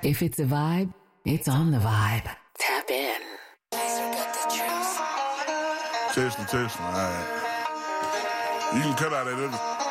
If it's a vibe, it's on the vibe. Tap in. Testing. All right. You can cut out that other.